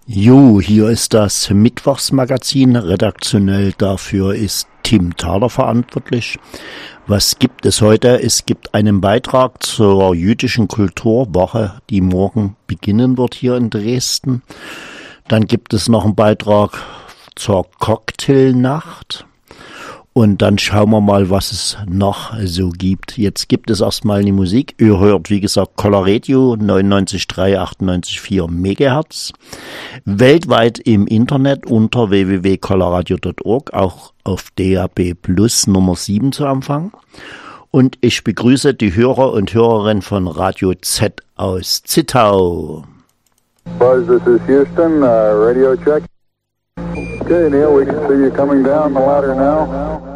Jo, hier ist das Mittwochsmagazin. Redaktionell dafür ist Tim Thaler verantwortlich. Was gibt es heute? Es gibt einen Beitrag zur jüdischen Kulturwoche, die morgen beginnen wird hier in Dresden. Dann gibt es noch einen Beitrag zur Cocktailnacht. Und dann schauen wir mal, was es noch so gibt. Jetzt gibt es erstmal die Musik. Ihr hört, wie gesagt, Coloradio 99,3, 98,4 Megahertz. Weltweit im Internet unter www.coloradio.org, auch auf DAB Plus Nummer 7 zu Empfang. Und ich begrüße die Hörer und Hörerinnen von Radio Z aus Zittau. Buzz, this is Houston, radio check. Okay, Neil, we can see you coming down the ladder now.